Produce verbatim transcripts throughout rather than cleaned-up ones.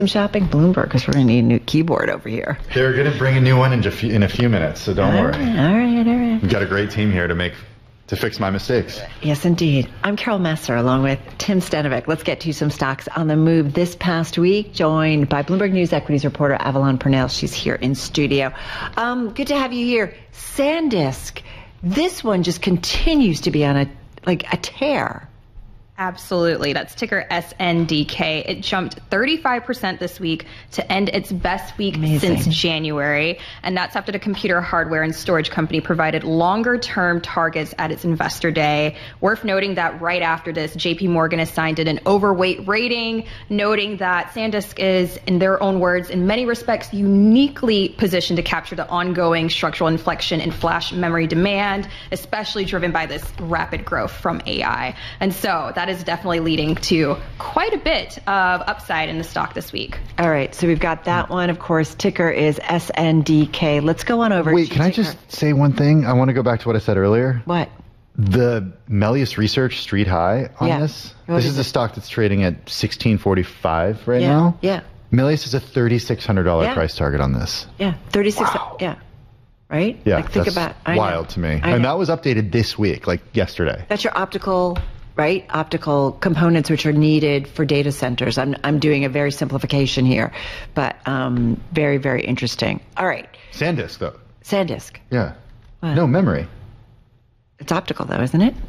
shopping? Bloomberg, because we're going to need a new keyboard over here. They're going to bring a new one in, ju- in a few minutes, so don't all worry. Right, all right, all right. We've got a great team here to make to fix my mistakes. Yes, indeed. I'm Carol Messer, along with Tim Stanovic. Let's get to some stocks on the move this past week, joined by Bloomberg News equities reporter Avalon Purnell. She's here in studio. Um, good to have you here. SanDisk, this one just continues to be on a like a tear. Absolutely. That's ticker S N D K. It jumped thirty-five percent this week to end its best week Amazing. since January. And that's after the computer hardware and storage company provided longer term targets at its investor day. Worth noting that right after this, J P Morgan assigned it an overweight rating, noting that SanDisk is, in their own words, in many respects, uniquely positioned to capture the ongoing structural inflection in flash memory demand, especially driven by this rapid growth from A I. And so that is definitely leading to quite a bit of upside in the stock this week. All right, so we've got that one. Of course, ticker is S N D K. Let's go on over. Wait, to can I ticker. just say one thing? I want to go back to what I said earlier. What? The Melius Research street high on Yeah. this. What This is is a it? stock that's trading at sixteen forty-five right Yeah, now. yeah, Melius has a thirty-six hundred dollars Yeah. price target on this. yeah. thirty-six. Wow. Yeah. Right? Yeah, Like, think that's about I wild know. to me. I And know. that was updated this week, like yesterday. That's your optical, right? Optical components which are needed for data centers. I'm I'm doing a very simplification here, but um, very, very interesting. All right. SanDisk, though. SanDisk. Yeah. What? No memory. It's optical, though, isn't it?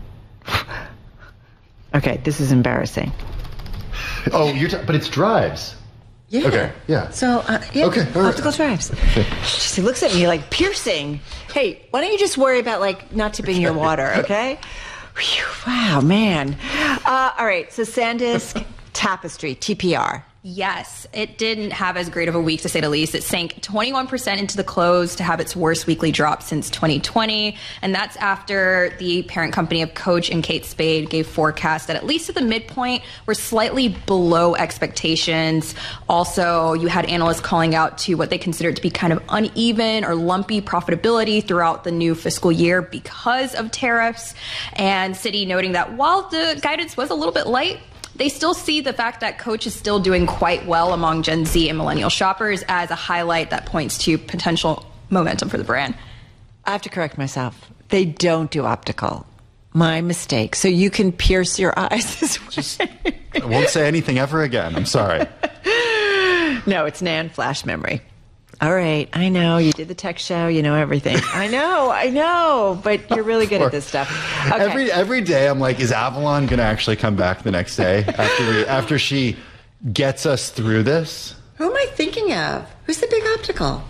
Okay, this is embarrassing. Oh, you're ta- but it's drives. Yeah. Okay, yeah. So, uh, yeah, Okay, all right. optical drives. She looks at me like piercing. Hey, why don't you just worry about, like, not tipping your water, okay? Whew, wow, man. Uh, all right, so SanDisk, Tapestry, T P R. Yes, it didn't have as great of a week, to say the least. It sank twenty-one percent into the close to have its worst weekly drop since twenty twenty. And that's after the parent company of Coach and Kate Spade gave forecasts that, at least at the midpoint, were slightly below expectations. Also, you had analysts calling out to what they considered to be kind of uneven or lumpy profitability throughout the new fiscal year because of tariffs. And Citi noting that while the guidance was a little bit light, they still see the fact that Coach is still doing quite well among Gen Z and millennial shoppers as a highlight that points to potential momentum for the brand. I have to correct myself. They don't do optical. My mistake. So you can pierce your eyes this way. Just, I won't say anything ever again. I'm sorry. No, it's NAND flash memory. All right, I know. You did the tech show. You know everything. I know, I know. But you're really good at this stuff. Okay. Every every day, I'm like, is Avalon going to actually come back the next day after we, after she gets us through this? Who am I thinking of? Who's the big optical?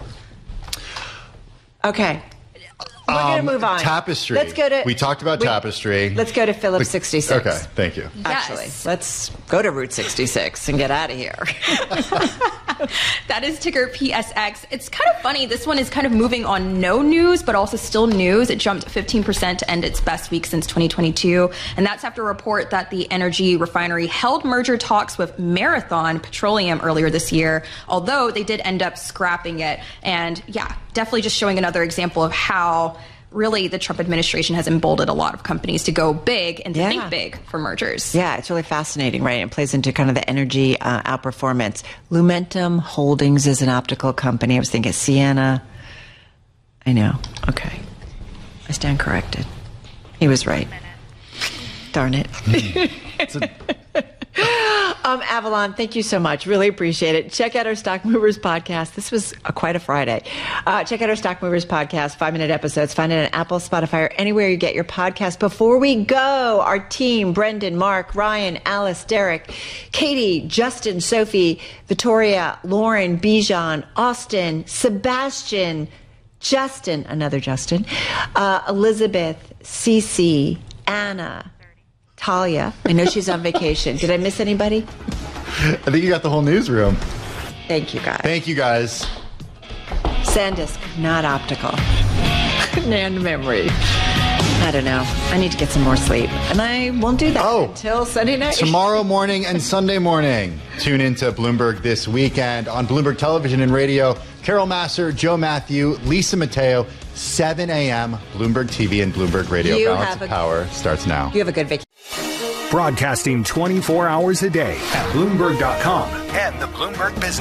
Okay. We're going Um, to move on. Tapestry. Let's go to. We talked about wait, Tapestry. Let's go to Phillips But- sixty-six. Okay, thank you. Actually, Yes. let's go to Route sixty-six and get out of here. That is ticker P S X. It's kind of funny. This one is kind of moving on no news, but also still news. It jumped fifteen percent to end its best week since twenty twenty-two. And that's after a report that the energy refinery held merger talks with Marathon Petroleum earlier this year, although they did end up scrapping it. And yeah, definitely just showing another example of how really the Trump administration has emboldened a lot of companies to go big and to Yeah. think big for mergers. Yeah, it's really fascinating, right? It plays into kind of the energy uh, outperformance. Lumentum Holdings is an optical company. I was thinking Sienna. I know. Okay. I stand corrected. He was right. Darn it. It's a- Um, Avalon, thank you so much. Really appreciate it. Check out our Stock Movers podcast. This was a, quite a Friday. Uh, check out our Stock Movers podcast, five-minute episodes. Find it on Apple, Spotify, or anywhere you get your podcast. Before we go, our team, Brendan, Mark, Ryan, Alice, Derek, Katie, Justin, Sophie, Victoria, Lauren, Bijan, Austin, Sebastian, Justin, another Justin, uh, Elizabeth, Cece, Anna, Talia. I know she's on vacation. Did I miss anybody? I think you got the whole newsroom. Thank you, guys. Thank you, guys. SanDisk, not optical. NAND memory. I don't know. I need to get some more sleep. And I won't do that Oh. until Sunday night. Tomorrow morning and Sunday morning, tune into Bloomberg This Weekend on Bloomberg Television and Radio. Carol Masser, Joe Matthew, Lisa Mateo, seven a.m. Bloomberg T V and Bloomberg Radio. You Balance have of a- Power starts now. You have a good vacation. Broadcasting twenty-four hours a day at Bloomberg dot com and the Bloomberg Business